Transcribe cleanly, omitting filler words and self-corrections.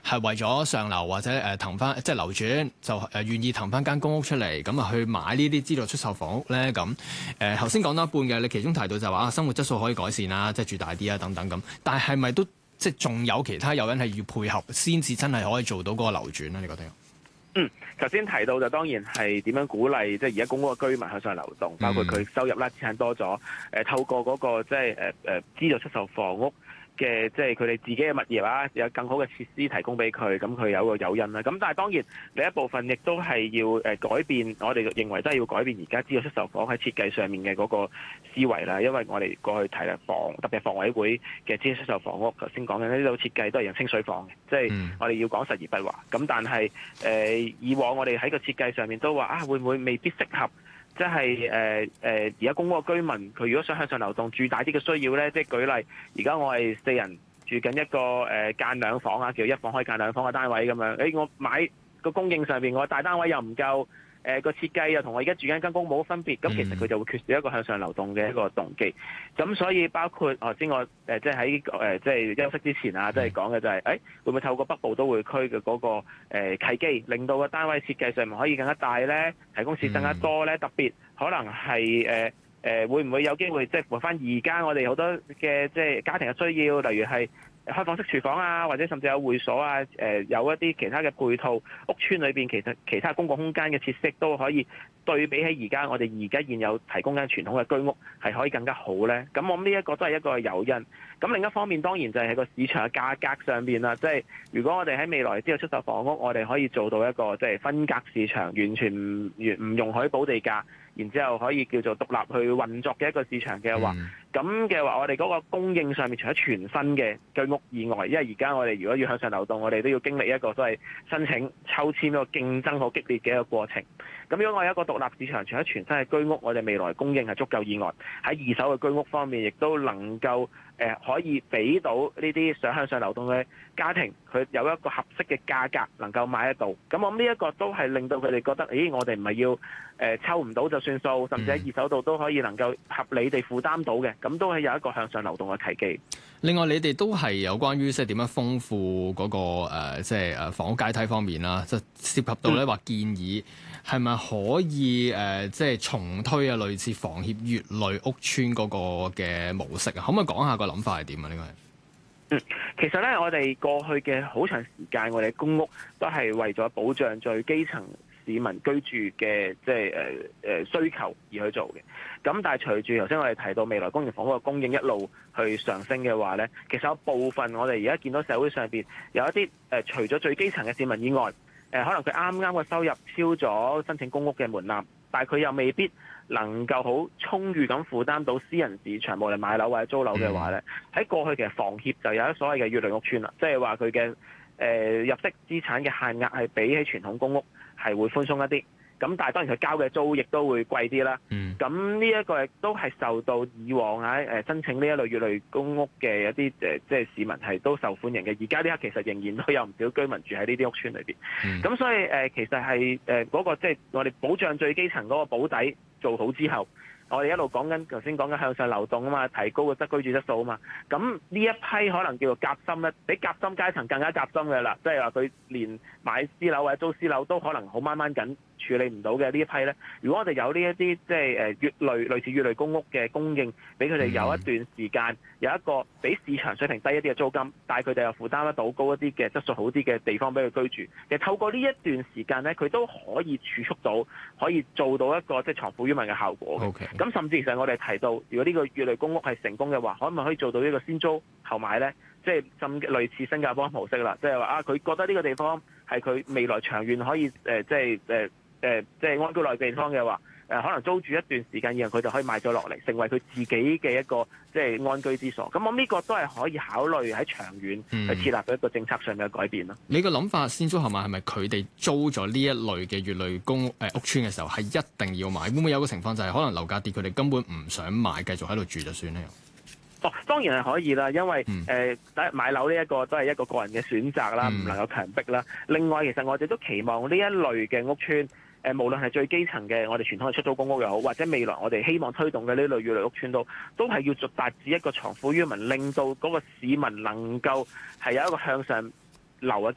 係為咗上樓或者騰翻即係流轉，就願意騰翻間公屋出嚟，咁啊去買呢啲資助出售房屋咧？咁頭先講到一半嘅，你其中提到就話生活質素可以改善啦，即係住大啲啊等等咁，但係咪都即係仲有其他誘因係要配合先至真係可以做到嗰個流轉咧？你覺得？ 頭先提到就當然係點樣鼓勵即係而家公屋嘅居民向上流動，包括佢收入啦、資產多咗，透過嗰個即係資助出售房屋嘅即係佢哋自己嘅物業啊，有更好嘅設施提供俾佢，咁佢有個誘因啦。咁但係當然另一部分亦都係要改變，我哋認為都係要改變而家資助出售房喺設計上面嘅嗰個思維啦。因為我哋過去睇啦特別係房委會嘅資助出售房屋，頭先講嘅呢度設計都係用清水房嘅，即係我哋要講實而不華。咁但係以往我哋喺個設計上面都話會唔會未必適合？即係而家公屋嘅居民，佢如果想向上流動住大啲嘅需要咧，即係舉例，而家我係4人住緊一個間2房啊，叫1房可以間2房嘅單位咁樣。我買個供應上邊，我大單位又唔夠，個設計又同我而家住緊間公屋冇分別，咁其實佢就會缺少一個向上流動嘅一個動機。咁所以包括頭先我即係喺即係休息之前啊，即係講嘅就係會唔會透過北部都會區嘅嗰個契機，令到個單位設計上面可以更加大咧，提供設更加多咧，特別可能係會唔會有機會即係符合翻而家我哋好多嘅即係家庭嘅需要，例如係開放式廚房啊，或者甚至有會所啊，有一啲其他嘅配套，屋邨裏邊其實其他公共空間嘅設施都可以對比起而家我哋而家現有提供緊傳統嘅居屋係可以更加好咧。咁我諗呢一個都係一個誘因。咁另一方面當然就係喺個市場嘅價格上邊啦，即係如果我哋喺未來之後出售房屋，我哋可以做到一個即係分隔市場，完全唔容許補地價，然之後可以叫做獨立去運作嘅一個市場嘅話，咁嘅話我哋嗰個供應上面除咗全新嘅居屋以外，因為而家我哋如果要向上流動，我哋都要經歷一個所謂申請抽籤一個競爭好激烈嘅一個過程。咁如果我有一個獨立市場，除咗全新嘅居屋，我哋未來供應係足夠以外，喺二手嘅居屋方面，亦都能夠可以俾到呢啲想向上流動嘅家庭，佢有一個合適嘅價格能夠買得到。咁我諗呢一個都係令到佢哋覺得，我哋唔係要抽唔到就算數，甚至喺二手度都可以能夠合理地負擔到嘅，咁都係有一個向上流動嘅契機。 另外，你哋都係有關於即係點樣豐富嗰個即係房屋階梯方面啦，就涉及到咧話建議係咪可以即係重推類似房協乙類屋邨嗰個嘅模式啊？可唔可以講下個諗法係點啊？呢個其實咧，我哋過去嘅好長時間，我哋公屋都係為咗保障最基層市民居住嘅即係需求而去做嘅。咁但係隨住頭先我哋提到未來公營房屋嘅供應一路去上升嘅話咧，其實有部分我哋而家見到社會上邊有一啲除咗最基層嘅市民以外，可能佢啱啱個收入超咗申請公屋嘅門檻，但係佢又未必能夠好充裕咁負擔到私人市場無論買樓或者租樓嘅話咧，喺過去其實房協就有一所謂嘅乙類屋邨啦，即係話佢嘅入息資產嘅限額係比起傳統公屋係會寬鬆一啲。咁但係當然佢交嘅租亦都會貴啲啦。咁呢一個亦都係受到以往申請呢一類乙類公屋嘅一啲即係市民係都受歡迎嘅。而家呢刻其實仍然都有唔少居民住喺呢啲屋邨裏邊。咁所以其實係嗰個即係我哋保障最基層嗰個保底做好之後，我哋一路講緊頭先講緊向上流動啊嘛，提高個居住質素啊嘛。咁呢一批可能叫做夾心咧，比夾心階層更加夾心嘅啦，即係話佢連買私樓或者租私樓都可能好掹掹緊處理唔到嘅呢一批咧。如果我哋有呢一啲即係類似乙類公屋嘅供應，俾佢哋有一段時間有一個比市場水平低一啲嘅租金，但係佢哋又負擔得到高一啲嘅質素好啲嘅地方俾佢居住。其實透過呢一段時間咧，佢都可以儲蓄到，可以做到一個即係藏富於民嘅效果嘅。 Okay. 咁甚至其實我哋提到，如果呢個乙類公屋係成功嘅話，可唔可以做到呢個先租後買咧？即係類似新加坡模式啦，即係話佢覺得呢個地方係佢未來長遠可以即係安居樂業嘅地方嘅話，可能租住一段時間，然後佢就可以買咗落嚟，成為佢自己嘅一個即係安居之所。咁我呢個都係可以考慮喺長遠去設立一個政策上面嘅改變咯。 你個諗法先租後買係咪佢哋租咗呢一類嘅乙類公屋邨嘅時候係一定要買？會唔會有個情況就係可能樓價跌，佢哋根本唔想買，繼續喺度住就算咧？ 當然係可以啦，因為買樓呢一個都係一個個人嘅選擇啦，唔能夠強迫啦。另外，其實我哋都期望呢一類嘅屋邨，無論係最基層嘅我哋傳統嘅出租公屋又好，或者未來我哋希望推動嘅呢類乙類屋邨都係要達至一個藏富於民，令到嗰個市民能夠係有一個向上流嘅